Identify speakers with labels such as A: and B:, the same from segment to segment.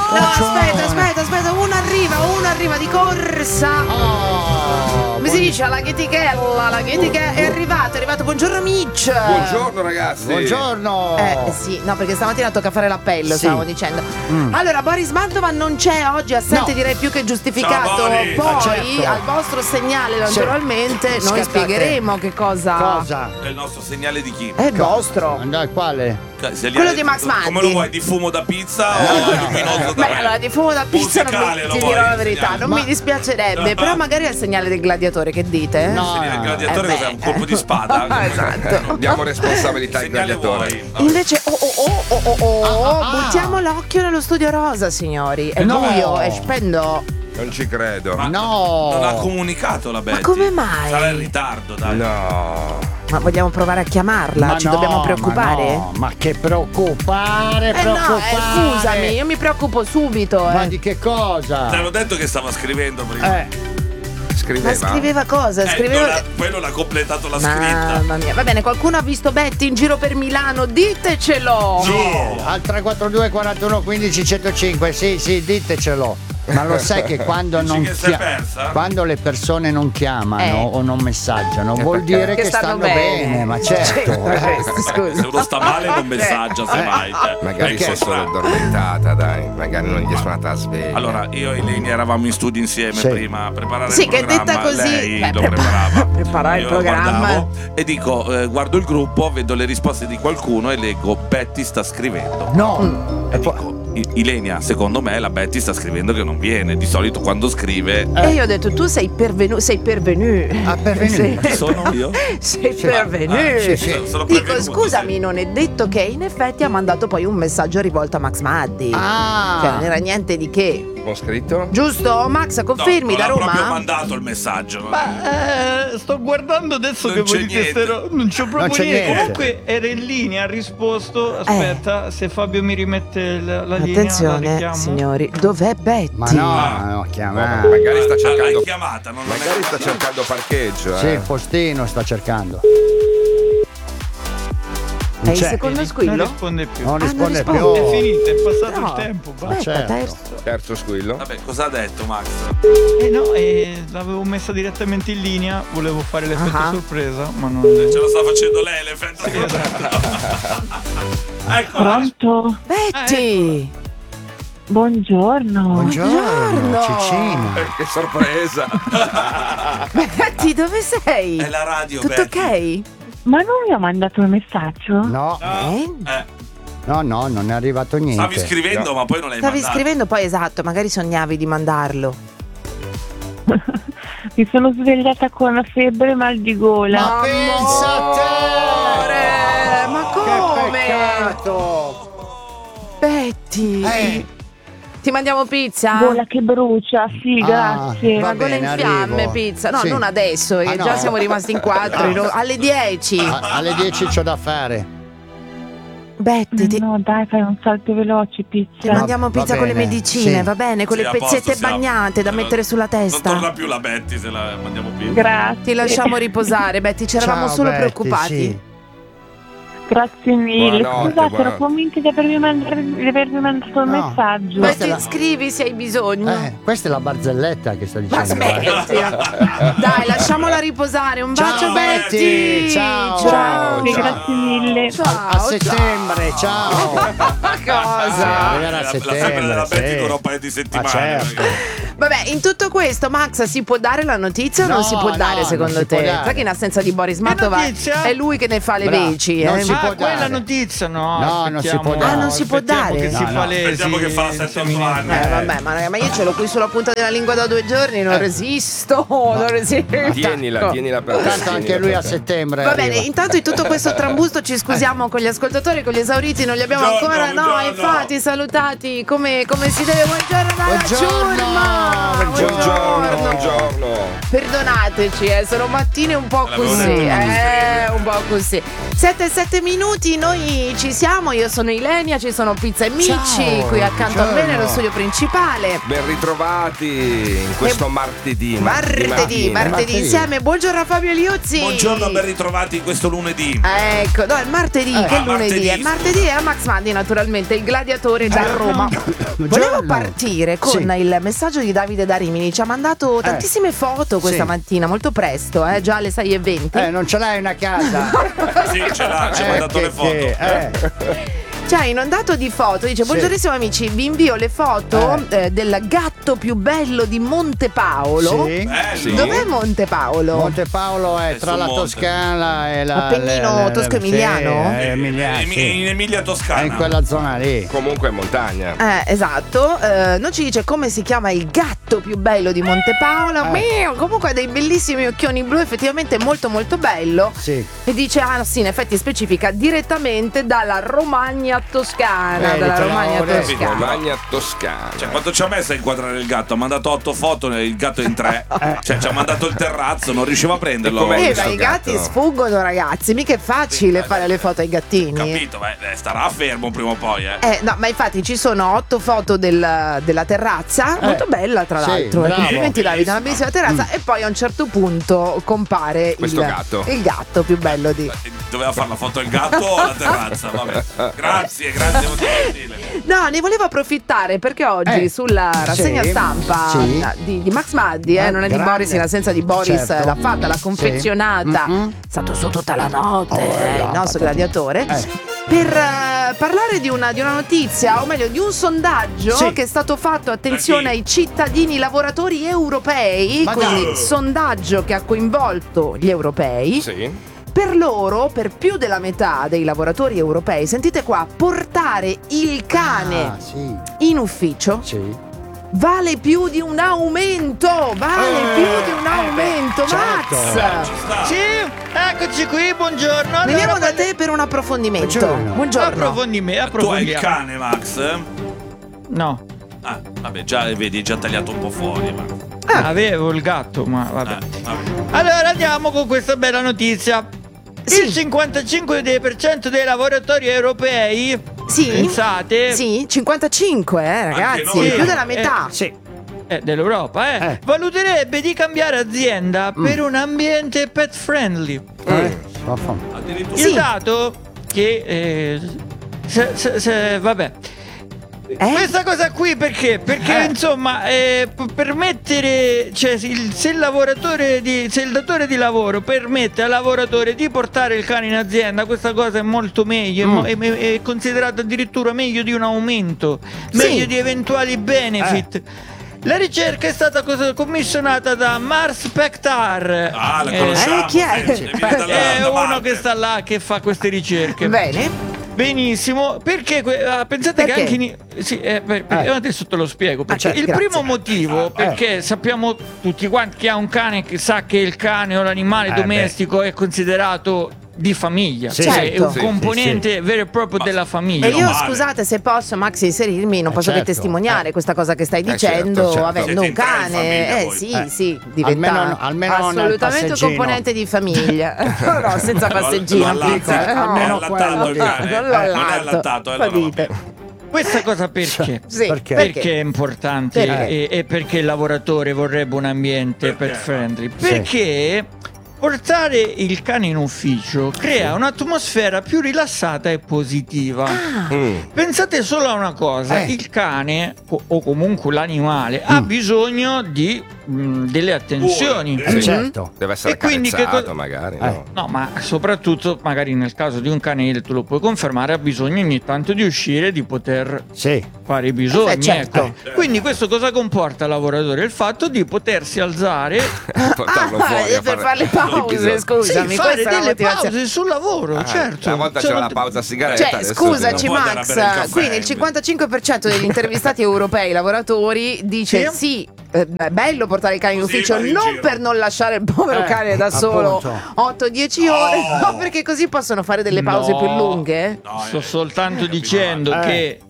A: aspetta, uno arriva di corsa. Come si dice? La chetichella è arrivato. Buongiorno amici.
B: Buongiorno ragazzi.
C: Buongiorno.
A: Sì, no, perché stamattina tocca fare l'appello, stavo dicendo. Allora, Boris Mantova non c'è oggi, assente, direi più che giustificato.
B: Ciao, Boris.
A: Poi
C: certo.
A: al vostro segnale naturalmente noi
C: Scattate.
A: spiegheremo che cosa.
B: È il nostro segnale di chi?
A: È il vostro.
C: Andai quale?
A: Quello di Max Matti.
B: Come lo vuoi? Di fumo da pizza o luminoso da
A: Beh, allora di fumo da pizza
B: musicale,
A: non
B: lo
A: ti
B: vuoi?
A: dirò la verità,
B: Segnale.
A: non mi dispiacerebbe, però magari è il segnale del gladiatore, che dite?
C: No.
B: Il gladiatore cos'è? Un colpo di spada?
A: Esatto.
B: Diamo responsabilità al gladiatore.
A: Invece, buttiamo l'occhio nello studio rosa, signori. È
C: No.
A: buio, è spendo.
B: Non ci credo.
C: No.
B: Non ha comunicato la Betty.
A: Ma come mai?
B: Sarà in ritardo, dai.
C: No.
A: Ma vogliamo provare a chiamarla?
C: Ma
A: Ci
C: no,
A: dobbiamo preoccupare?
C: Ma, no, ma che preoccupare,
A: No, scusami, io mi preoccupo subito.
C: Ma di che cosa?
B: Te l'ho detto che stava scrivendo prima.
A: Ma scriveva cosa? Scriveva.
B: Poi non ha completato la scritta.
A: Mamma mia. Va bene, qualcuno ha visto Betty in giro per Milano? Ditecelo!
C: Sì, al 342 41 15 105. Sì, ditecelo. Ma lo sai che quando
B: Dici
C: non
B: che sei persa?
C: quando le persone non chiamano o non messaggiano, vuol dire che stanno bene, ma certo.
A: Scusa.
B: Se uno sta male non messaggia, semmai.
D: Magari si è solo addormentata, dai. Magari non gli è suonata la sveglia.
B: Allora, io e Leni eravamo in studio insieme
C: Sì.
B: prima a preparare
A: Sì,
B: il
A: che
B: programma.
A: detta così-
B: Lei
A: Beh,
B: lo preparava.
A: preparare il
B: Io
A: programma.
B: guardavo e dico, guardo il gruppo, vedo le risposte di qualcuno e leggo Betty sta scrivendo.
C: No.
B: E dico, Ilenia, secondo me la Betty sta scrivendo che non viene. Di solito quando scrive
A: E io ho detto, tu sei pervenuto.
C: Ah, pervenuto.
B: chi sono io?
A: Sei pervenuto.
C: sì.
B: Sono
A: Dico,
B: prevenuto,
A: scusami, non è detto che in effetti ha mandato poi un messaggio rivolto a Max Maddi.
C: Ah.
A: Cioè, non era niente di che.
D: Ho scritto?
A: Giusto? Max, confermi
B: no,
A: da
B: non l'ha proprio
A: Roma?
B: mandato il messaggio.
E: Sto guardando adesso
B: Non
E: che
B: c'è
E: voi dite
B: niente.
E: non c'è proprio
C: Non c'è
E: niente.
C: niente.
E: Comunque era in linea, ha risposto. Aspetta, se Fabio mi rimette la linea. la
A: Attenzione,
E: richiamo.
A: signori, dov'è Betty?
C: Ma no, chiama.
D: Magari sta
B: L'hai
D: cercando.
B: chiamata, non
D: Magari sta cercando parcheggio.
C: Sì, il postino sta cercando.
A: È il
C: c'è.
A: secondo
E: Non
A: squillo?
E: risponde più.
C: Non risponde
A: risponde.
C: più.
E: È finita, è passato
A: No.
E: il tempo.
C: Ma
E: basta.
A: Aspetta,
C: certo.
D: Terzo squillo.
B: Vabbè, cosa ha detto Max?
E: No, l'avevo messa direttamente in linea. Volevo fare l'effetto
A: Ah.
E: sorpresa, ma non.
B: Ce lo sta facendo lei l'effetto. Ecco.
F: Pronto?
A: Betty!
F: Buongiorno.
C: Buongiorno, Cicina.
D: Che sorpresa.
A: Betty, dove sei?
B: È la radio,
A: Tutto
B: Betty.
A: ok?
F: Ma non mi ha mandato un messaggio?
C: No, no, non è arrivato niente.
B: Stavi scrivendo, ma poi non l'hai
A: Stavi
B: mandato.
A: scrivendo poi, esatto, magari sognavi di mandarlo.
F: Mi sono svegliata con la febbre e mal di gola.
C: Ma pensa a te!
A: Ma
C: Che
A: come?
C: peccato!
A: Betty! Ti mandiamo pizza?
F: Gola che brucia, sì,
C: Ah,
F: grazie.
C: va
A: Una gola in
C: bene,
A: fiamme,
C: arrivo.
A: pizza. No,
C: Sì.
A: non adesso, perché
C: Ah,
A: già
C: no?
A: siamo rimasti in quattro. Alle 10.
C: Alle 10 c'ho da fare.
A: Betty, ti
F: No, dai, fai un salto veloce, pizza.
A: mandiamo
C: va
A: pizza con le
C: bene,
A: medicine,
C: sì.
A: va bene? Con
B: Sì,
A: le
B: a posto,
A: pezzette
B: siamo.
A: bagnate da mettere sulla
B: Non torna
A: testa.
B: più la Betty se la mandiamo più.
F: Grazie.
A: Ti lasciamo riposare, Betty, ci eravamo
C: Ciao,
A: solo
C: Betty,
A: preoccupati.
C: sì.
F: Grazie mille.
D: Buonanotte,
F: Scusate, ero
D: buonanotte.
F: convinta di avervi mandato il
C: No.
F: messaggio.
C: Questa è
A: Betty,
C: la-
A: scrivi se hai bisogno.
C: Questa è la barzelletta che sta
A: Ma
C: dicendo. guarda.
A: smettila. Dai, lasciamola riposare. Un bacio,
C: Ciao,
A: Betty.
C: Betty. Ciao.
A: Ciao.
F: Grazie mille.
A: Ciao.
C: A settembre, ciao.
A: Cosa?
C: Arriverà a
B: La febbre della
C: settembre.
B: Betty
C: sì.
B: dura un paio di settimane.
C: Ma certo.
A: Vabbè, in tutto questo, Max, si può dare la notizia o non
C: No,
A: si può
C: no,
A: dare
C: non
A: secondo
C: si può
A: te?
C: dare.
A: Sai che in assenza di Boris Mantova
E: notizia?
A: è lui che ne fa le
C: Bravo.
A: veci,
C: Non
A: eh?
C: si può
E: quella
C: dare.
E: notizia no.
C: No, non si
E: aspettiamo-
C: può dare.
A: Ah, non si può
E: aspettiamo
A: dare?
E: Che si
C: No, no.
E: palesi,
B: Aspettiamo che fa 7-8 anni.
A: Vabbè, ma io ce l'ho qui sulla punta della lingua da 2 giorni, non resisto, non resisto.
D: Tienila per te.
C: Tanto anche lui a settembre.
A: Va bene,
C: arriva.
A: intanto in tutto questo trambusto ci scusiamo con gli ascoltatori, con gli esauriti, non li abbiamo
B: Buongiorno,
A: ancora, no,
B: buongiorno.
A: infatti salutati come si deve. Buongiorno dalla
C: Buongiorno.
A: ciurma.
D: Buongiorno.
A: Perdonateci, sono mattine un po'
B: L'avevo
A: così,
B: detto, ma tu sveglia.
A: un po' così. 7 minuti, noi ci siamo, io sono Ilenia, ci sono Pizza e Mici,
C: Ciao,
A: qui accanto a me
C: buongiorno.
A: nello studio principale.
D: Ben ritrovati in questo martedì
A: Martedì insieme, buongiorno a Fabio Liuzzi.
B: Buongiorno, ben ritrovati in questo lunedì.
A: Ecco, no, è martedì, che è lunedì? È martedì e a Max Mandi naturalmente, il gladiatore da Roma. Volevo partire con il messaggio di Davide da Rimini, ci ha mandato tantissime foto questa mattina, molto presto, già alle 6:20.
C: Non ce l'hai una casa?
B: Sì, ce l'ha, ci ha mandato le foto.
A: Ci ha inondato di foto, dice buongiornissimo amici, vi invio le foto del gatto più bello di Monte Paolo.
C: Sì.
A: Dov'è Monte Paolo?
C: Monte Paolo è tra
B: sul
C: la
B: monte.
C: Toscana e la
A: Appennino tosco-emiliano?
C: Sì, Emiliano, sì.
B: In Emilia Toscana.
C: È in quella zona lì.
D: Comunque è montagna.
A: Esatto, non ci dice come si chiama il gatto più bello di Monte Paolo. Comunque ha dei bellissimi occhioni blu, effettivamente molto molto bello.
C: Sì.
A: E dice sì, in effetti specifica direttamente dalla Romagna Toscana.
D: Romagna Toscana.
B: Cioè, quanto ci ha messo a inquadrare il gatto? Ha mandato 8 foto, il gatto in 3. Cioè, ci ha mandato il terrazzo, non riusciva a prenderlo.
D: com'è
A: Ma
D: questo
A: i gatti
D: gatto?
A: sfuggono, ragazzi, mica è facile fare le foto ai gattini.
B: Capito, starà fermo prima o poi,
A: No, ma infatti ci sono 8 foto della terrazza, molto bella tra
C: sì,
A: l'altro.
C: bravo.
A: Complimenti Davide, una bellissima terrazza. E poi a un certo punto compare
D: Questo gatto.
A: il gatto più bello di.
B: Doveva fare la foto al gatto o alla terrazza? Vabbè. Grazie, molto gentile.
A: No, ne volevo approfittare perché oggi sulla rassegna stampa di Max Maddi, non è di
C: grande.
A: Boris, in assenza di Boris,
C: Certo.
A: l'ha fatta, l'ha confezionata,
C: Mm-hmm.
A: è stato su tutta la notte il nostro
C: patata.
A: gladiatore. Per parlare di una notizia, o meglio di un sondaggio che è stato fatto, attenzione, ai cittadini lavoratori europei,
C: Ma
A: quindi
C: dai.
A: sondaggio che ha coinvolto gli europei.
D: Sì.
A: Per loro, per più della metà dei lavoratori europei, sentite qua, portare il cane in ufficio vale più di un aumento. Max!
E: Sì, eccoci qui, buongiorno.
A: Veniamo
E: Allora,
A: da te per un approfondimento. Buongiorno.
E: approfondiamo.
B: Tu hai il cane, Max?
E: No,
B: Ah, vabbè, già vedi, è già tagliato un po' fuori. Ma...
E: avevo il gatto, ma vabbè.
B: vabbè.
E: Allora andiamo con questa bella notizia.
A: Sì.
E: Il 55% dei lavoratori europei,
A: Sì.
E: pensate,
A: Sì, 55, ragazzi,
B: noi,
A: più della metà.
E: dell'Europa, valuterebbe di cambiare azienda per un ambiente pet friendly.
B: Addirittura.
E: Il dato che vabbè. Questa cosa qui perché? Perché insomma permettere, cioè se il datore di lavoro permette al lavoratore di portare il cane in azienda, questa cosa è molto meglio, è considerato addirittura meglio di un aumento, meglio di eventuali benefit. La ricerca è stata commissionata da Mars Pectar.
B: Ah, la conosciamo.
A: chi è?
B: Viene da
E: È uno
B: Marte.
E: che sta là che fa queste ricerche.
A: Bene.
E: Benissimo, perché pensate
A: Perché?
E: che anche adesso te lo spiego. Perché
A: certo,
E: il
A: grazie.
E: primo motivo, perché sappiamo tutti quanti chi ha un cane che sa che il cane o l'animale domestico è considerato di famiglia,
C: Sì,
E: cioè è un
A: certo.
E: componente vero e proprio della famiglia.
A: E io,
B: male.
A: scusate, se posso, Max, inserirmi, non posso che
C: certo.
A: testimoniare questa cosa che stai dicendo,
D: certo.
A: avendo
B: Siete
A: un
B: in tre in
A: cane.
B: famiglia voi.
A: Sì, diventa
C: Almeno non al
A: assolutamente un
C: passeggino.
A: componente di famiglia. No, senza passeggino.
B: Non allatta,
A: Pizza,
B: non è
A: no.
B: allattato il cane.
A: Non l'ho
B: Non è
A: allatto.
B: allattato,
A: Fa
B: no, vabbè.
A: dite.
E: Questa cosa perché?
A: Sì,
E: Perché è importante
A: Perché?
E: e perché il lavoratore vorrebbe un ambiente pet friendly? Perché portare il cane in ufficio crea un'atmosfera più rilassata e positiva. Pensate solo a una cosa, il cane o comunque l'animale ha bisogno di delle attenzioni.
C: Certo.
D: Deve essere
E: E quindi che
D: accarezzato,
E: co-
D: magari. No?
E: No, ma soprattutto magari nel caso di un canile, tu lo puoi confermare, ha bisogno ogni tanto di uscire, di poter fare i bisogni.
A: certo.
E: Ecco. Quindi questo cosa comporta al lavoratore? Il fatto di potersi alzare,
D: Portarlo fuori a
A: per fare le pause,
D: bisogno.
A: scusami,
E: fare
A: questa è la
E: delle
A: motivazione.
E: pause sul lavoro, certo.
D: Una volta
E: Sono-
D: c'era la pausa sigaretta.
A: Cioè,
D: adesso
A: scusaci
B: non può andare a bere il
A: Max,
B: caffè.
A: quindi il 55% degli intervistati europei lavoratori dice sì, è bello portare il cane in
B: Così
A: ufficio,
B: vai in
A: non
B: giro.
A: per non lasciare il povero cane da solo
C: appunto.
A: 8-10 ore, ma perché così possono fare delle pause
E: No.
A: più lunghe.
B: No,
E: Sto soltanto dicendo che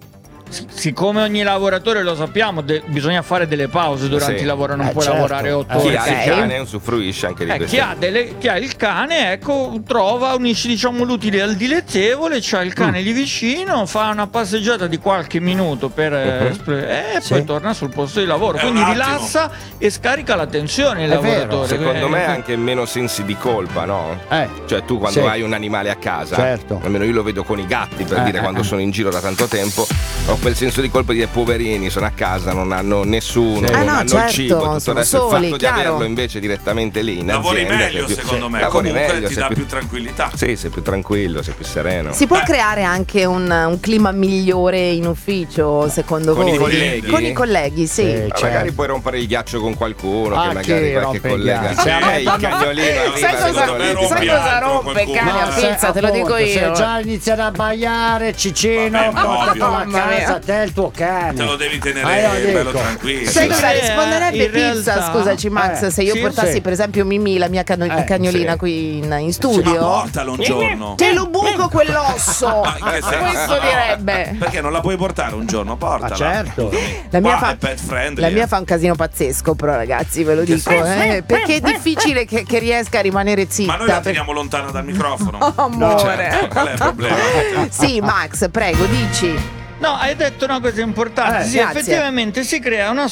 E: siccome ogni lavoratore lo sappiamo, bisogna fare delle pause durante
D: Sì.
E: il lavoro, non puoi
C: certo.
E: lavorare 8
D: Chi
E: ore.
D: ha il cane usufruisce anche di questo.
E: Chi ha il cane, ecco, unisce diciamo l'utile al dilettevole, c'ha il cane lì vicino, fa una passeggiata di qualche minuto e poi torna sul posto di lavoro.
B: È
E: Quindi
B: un attimo.
E: rilassa e scarica la tensione il
C: È vero.
E: lavoratore.
D: Secondo me anche meno sensi di colpa, no? Cioè tu quando
C: Sì.
D: hai un animale a casa,
C: Certo.
D: almeno io lo vedo con i gatti, per dire, quando sono in giro da tanto tempo, ho quel senso di colpa di dire poverini, sono a casa, non hanno nessuno,
C: Sì.
D: non
A: no,
D: hanno
A: certo,
D: il cibo, tutto il
A: sono
D: resto.
A: soli,
D: Il fatto
A: chiaro.
D: di averlo invece direttamente lì in
B: Lavori
D: azienda,
B: meglio,
D: che è più-
B: secondo me.
D: lavori
B: Comunque
D: meglio,
B: ti
D: sei
B: dà più tranquillità.
D: Sì, sei più tranquillo, sei più sereno.
A: Si può creare anche un clima migliore in ufficio, secondo
D: Con
A: voi?
D: i colleghi?
A: Con i colleghi, sì.
C: Sì.
D: Ma magari puoi rompere il ghiaccio con qualcuno,
C: Ah,
D: che magari
C: chi
D: qualche
C: rompe il
D: collega.
C: ghiaccio?
D: Il cagnolino arriva,
A: Sai cosa,
D: secondo me,
B: rompe
A: sai
B: il
A: cosa
B: altro
A: rompe il cane a
B: qualcuno.
A: pizza? Te lo dico
C: Se
A: io.
C: già iniziano a baiare, Cicino,
B: Vabbè, ma
C: porta
B: ovvio.
C: la
A: Mamma mia.
C: casa, te e il tuo cane.
B: Te lo devi
C: Io
B: tenere bello
C: dico.
B: tranquillo.
A: Sai cosa
E: Sì,
A: risponderebbe
E: in
A: pizza?
E: realtà-
A: Scusaci Max, se io
E: sì,
A: portassi
C: sì.
A: per esempio Mimì, la mia cagnolina
D: sì.
A: qui in
B: Ma
A: studio,
B: portalo un giorno.
A: te lo buco quell'osso.
B: Ma in che senso?
A: Questo
B: No.
A: direbbe.
B: Perché non la puoi portare un giorno? Portala.
C: Ma certo.
A: La mia,
B: Qua
A: fa,
B: è pet friendly.
A: la mia fa un casino pazzesco, però ragazzi, ve lo
B: Che
A: dico,
B: senso?
A: perché è difficile che riesca a rimanere zitta.
B: Ma noi la
A: perché-
B: teniamo lontana dal microfono.
A: Oh, amore.
B: Certo, qual è il problema?
A: Sì, Max, prego, dici.
E: No, hai detto una cosa importante. Sì,
A: grazie.
E: effettivamente si crea una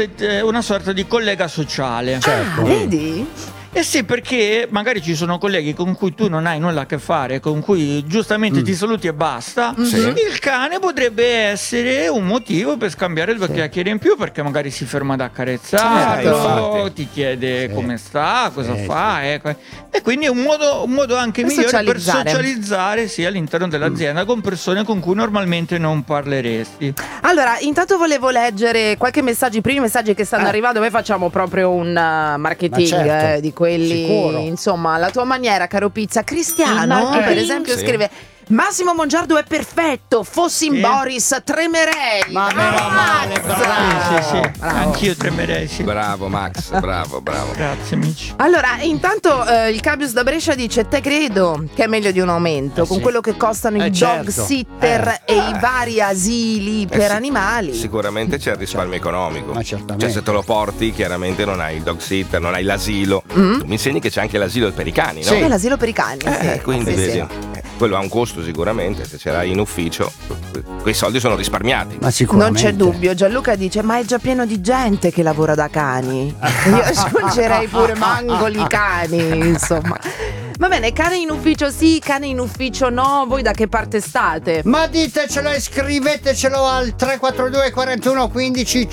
E: sorta di collega sociale.
A: Ah, vedi?
E: Eh sì, perché magari ci sono colleghi con cui tu non hai nulla a che fare, con cui giustamente ti saluti e basta. Il cane potrebbe essere un motivo per scambiare due chiacchiere in più, perché magari si ferma ad accarezzare,
D: Certo.
E: ti chiede come sta, cosa fa. Ecco. E quindi è un modo anche
A: Per
E: migliore per
A: socializzare.
E: socializzare sì, all'interno dell'azienda con persone con cui normalmente non parleresti.
A: Allora, intanto volevo leggere qualche messaggio, i primi messaggi che stanno arrivando. Noi facciamo proprio un marketing
C: Ma certo,
A: di quelli,
C: sicuro.
A: insomma, alla tua maniera, caro Pizza. Cristiano, per esempio,
D: Sì.
A: scrive: Massimo Mongiardo è perfetto, fossi in Boris tremerei.
C: Ma meno male, bravo.
E: Sì.
A: bravo.
E: Anch'io tremerei, sì.
D: Bravo Max, bravo.
E: Grazie amici.
A: Allora, intanto il Cabius da Brescia dice: te credo che è meglio di un aumento con
C: sì.
A: quello che costano i dog
C: Certo.
A: sitter e i vari asili per
D: sì.
A: animali.
D: Sicuramente c'è il risparmio economico.
C: Ma certamente.
D: Cioè, se te lo porti, chiaramente non hai il dog sitter, non hai l'asilo. Tu mi insegni che c'è anche l'asilo per i cani, no?
C: Sì.
A: È l'asilo per i cani. sì.
D: Quindi
A: Sì,
D: vedi,
A: sì.
D: quello ha un costo sicuramente, se ce l'hai in ufficio, quei soldi sono risparmiati.
C: Ma sicuramente.
A: Non c'è dubbio. Gianluca dice: ma è già pieno di gente che lavora da cani. Io aggiungerei pure mangoli cani, insomma. Va bene, cane in ufficio sì, cane in ufficio no. Voi da che parte state?
C: Ma ditecelo e scrivetecelo al 342 41 15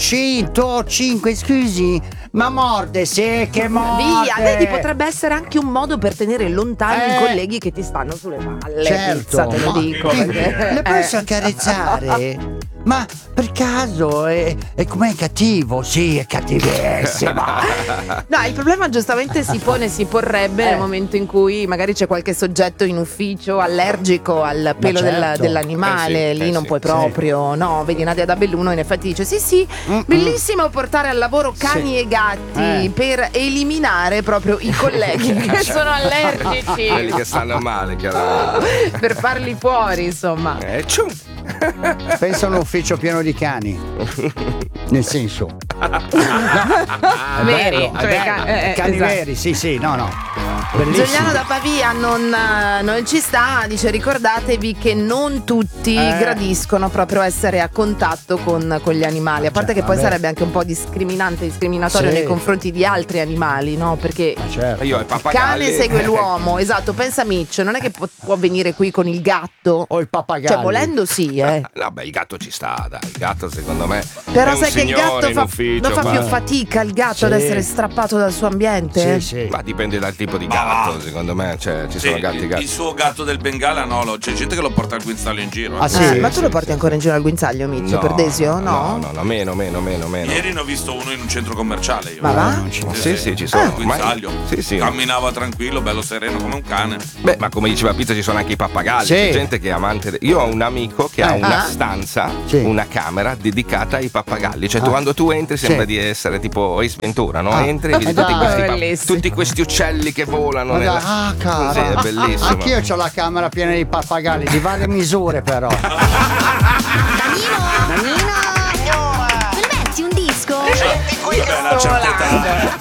C: 105. Scusi, ma morde, sì, che morde.
A: Via, vedi, potrebbe essere anche un modo per tenere lontani i colleghi che ti stanno sulle palle.
C: Certo.
A: Pizza, te lo
C: Ma-
A: dico. perché-
C: Le posso accarezzare? Ma per caso è com'è cattivo? Sì, è cattivissimo.
A: No, il problema giustamente si pone, si porrebbe nel momento in cui magari c'è qualche soggetto in ufficio allergico al pelo
C: certo.
A: dell'animale, lì non
D: sì,
A: puoi proprio, no? Vedi Nadia da Belluno in effetti dice sì, bellissimo portare al lavoro cani e gatti per eliminare proprio i colleghi che sono allergici,
D: Quelli che stanno male, chiaramente.
A: per farli fuori, insomma.
D: Ciu.
C: Pensa a un ufficio pieno di cani. Nel senso.
A: Veri,
C: Bello,
A: cioè,
C: cani
A: esatto.
C: veri, sì, no. Bellissimo.
A: Giuliano da Pavia non ci sta, dice ricordatevi che non tutti gradiscono proprio essere a contatto con gli animali, a parte che poi
C: vabbè.
A: sarebbe anche un po' discriminatorio
C: Sì.
A: nei confronti di altri animali, no? Perché
C: Ma certo.
D: Io ai
A: il
D: pappagalli.
A: cane segue l'uomo, esatto, pensa Mitch, non è che può venire qui con il gatto,
C: O il pappagallo.
A: cioè volendo sì,
D: No, beh, il gatto ci sta, dai. Il gatto, secondo me.
A: però
D: è un
A: sai che il
D: signore
A: gatto
D: in ufficio,
A: non fa
D: ma-
A: più fatica il gatto ad
C: Sì.
A: essere strappato dal suo ambiente?
C: Sì.
D: Ma dipende dal tipo di gatto, secondo me. Cioè, ci
B: Sì,
D: sono gatti.
B: il suo gatto del Bengala no, c'è gente che lo porta al guinzaglio in giro.
C: Ah, sì?
A: Ma tu lo porti ancora in giro al guinzaglio, Mitch,
D: No,
A: per Desio? No?
D: No, meno.
B: Ieri ne ho visto uno in un centro commerciale. Io.
A: Ma va?
D: Sì, ci sono.
B: Al guinzaglio.
D: Sì.
B: Camminava tranquillo, bello sereno come un cane.
D: Beh, ma come diceva Pizza, ci sono anche i pappagalli.
C: Sì.
D: C'è gente che è amante. Io ho un amico che ha una stanza,
C: Sì.
D: una camera dedicata ai pappagalli. Cioè, quando tu entri, sembra
C: Sì.
D: di essere tipo Ace Ventura, no? Entri e vedi
C: dai.
A: Bellissimo.
D: tutti questi uccelli che che volano.
C: Ah, caro.
D: Sì, è bellissimo.
C: Anch'io ho la camera piena di pappagalli di varie misure, però.
G: Danino! Me lo metti un disco?
B: Vabbè, una certa età.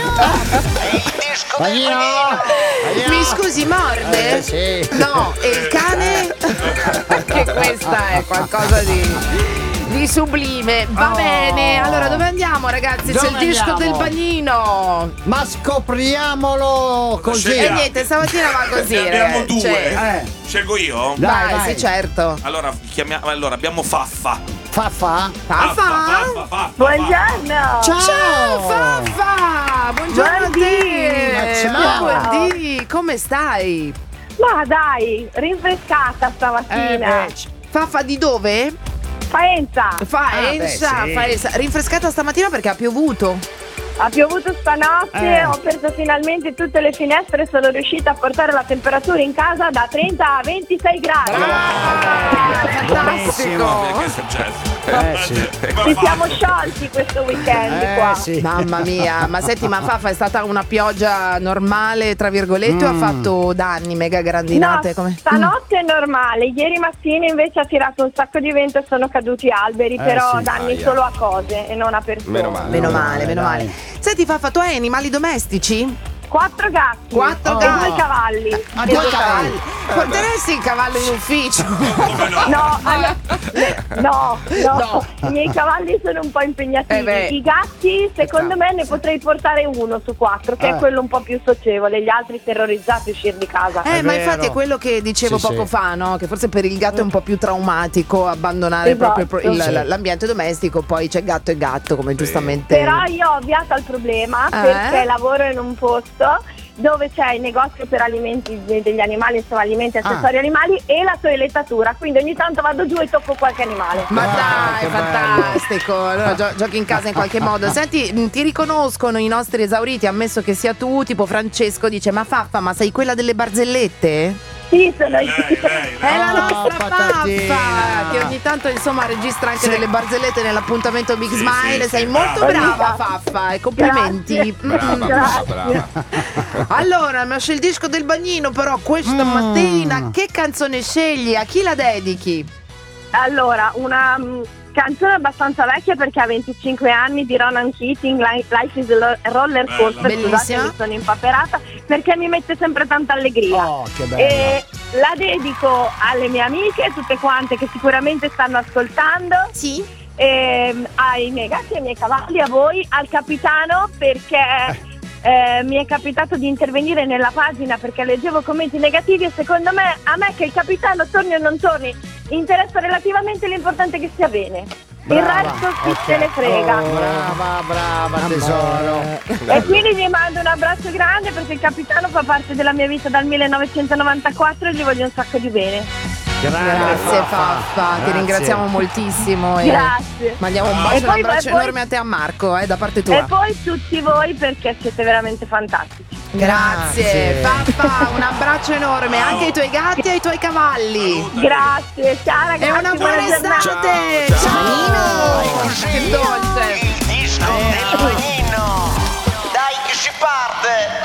C: Bagnino!
A: Mi scusi, morde?
C: Sì.
A: No, e il cane? Che questa è qualcosa di sublime. Va bene, allora dove andiamo, ragazzi? C'è il
C: Dove
A: disco
C: andiamo?
A: del Bagnino.
C: Ma scopriamolo così.
A: E niente, stamattina va così.
B: Ne abbiamo
A: ragazzi.
B: due. Scelgo io?
A: Vai,
C: Vai.
A: sì, certo.
B: Allora, abbiamo Faffa.
C: Faffa?
A: Faffa?
F: Buongiorno.
A: Ciao Faffa! Buongiorno a te!
C: Ciao.
A: Buondì, come stai?
F: Ma dai, rinfrescata stamattina.
A: Faffa di dove?
F: Faenza.
A: Faenza,
C: sì.
A: Faenza. Rinfrescata stamattina perché ha piovuto.
F: Ha piovuto stanotte, ho aperto finalmente tutte le finestre e sono riuscita a portare la temperatura in casa da 30 a 26 gradi.
A: Fantastico!
B: Che è successo?
C: Sì.
F: Ci siamo sciolti questo weekend qua.
C: Sì.
A: Mamma mia, ma senti, ma Faffa è stata una pioggia normale, tra virgolette, o ha fatto danni, mega grandinate?
F: No,
A: Come?
F: stanotte è normale, ieri mattina invece ha tirato un sacco di vento e sono caduti alberi, però
C: sì.
F: danni solo a cose e non a persone.
D: Meno male.
A: Meno male, meno
C: dai.
A: male. Senti Faffa, tu hai animali domestici?
F: 4 gatti.
A: 4
F: e
A: gatti.
F: 2 cavalli.
C: Ma
F: E
C: due
F: due
C: cavalli.
A: Porteresti il cavallo in ufficio?
F: No, no, i miei cavalli sono un po' impegnativi. I gatti, secondo me, ne potrei portare uno su 4, che è quello un po' più socievole, gli altri terrorizzati a uscire di casa.
C: È
A: Ma
C: vero.
A: infatti è quello che dicevo
C: Sì,
A: poco
C: sì.
A: fa, no? Che forse per il gatto è un po' più traumatico abbandonare
F: Esatto.
A: proprio
C: Sì.
A: l'ambiente domestico, poi c'è gatto e gatto, come giustamente.
F: Però io ho avviato al problema perché lavoro in un posto dove c'è il negozio per alimenti degli animali, insomma alimenti e accessori animali e la toilettatura, quindi ogni tanto vado giù e tocco qualche animale.
A: Ma dai,
C: che bello.
A: fantastico! Allora giochi in casa in qualche modo. Senti, ti riconoscono i nostri esauriti, ammesso che sia tu, tipo Francesco dice: ma Faffa, ma sei quella delle barzellette?
F: Sì, sono io.
A: È la
C: Oh,
A: nostra
C: patatina.
A: Faffa, che ogni tanto insomma registra anche
C: Sì.
A: delle barzellette nell'appuntamento Big Smile.
B: sì,
A: Sei
B: sì,
A: molto
F: brava.
A: brava Faffa, e complimenti.
D: Brava.
A: Allora, ma c'è il disco del Bagnino, però questa mattina che canzone scegli? A chi la dedichi?
F: Allora, una canzone abbastanza vecchia perché ha 25 anni, di Ronan Keating, Life is a Roller Coaster.
A: Bellissima.
F: Scusate, mi sono impaperata perché mi mette sempre tanta allegria.
C: Oh, che bello.
F: E la dedico alle mie amiche, tutte quante che sicuramente stanno ascoltando.
A: Sì.
F: Ai miei gatti, ai miei cavalli, a voi, al capitano perché mi è capitato di intervenire nella pagina perché leggevo commenti negativi e secondo me, a me che il capitano torni o non torni interessa relativamente, l'importante è che stia bene. Il resto chi se ne frega.
C: Brava tesoro.
F: E quindi vi mando un abbraccio grande perché il capitano fa parte della mia vita dal 1994 e gli voglio un sacco di bene.
A: Grazie Faffa, ti ringraziamo moltissimo. E
F: Grazie.
A: mandiamo un
F: E
A: bacio, un
F: poi-
A: abbraccio
F: e poi-
A: enorme a te, a Marco, da parte
F: E
A: tua.
F: poi tutti voi perché siete veramente fantastici.
A: Grazie Faffa, un abbraccio enorme anche ai tuoi gatti e ai tuoi cavalli.
F: Grazie, ciao ragazzi.
A: E una buona
F: giornata.
A: estate!
D: Ciao, ciao.
A: Ciao! Che dolce!